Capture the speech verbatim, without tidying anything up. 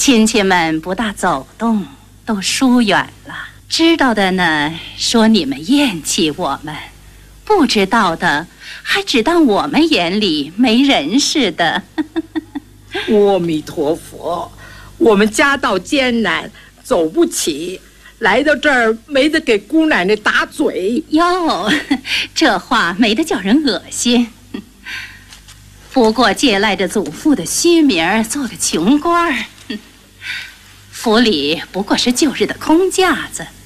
亲戚们不大走动，都疏远了。知道的呢，说你们厌弃我们；不知道的，还只当我们眼里没人似的。 阿弥陀佛，我们家道艰难，走不起，来到这儿没得给姑奶奶打嘴。 哟，这话没得叫人恶心。不过借赖着祖父的虚名，做个穷官儿，府里不过是旧日的空架子。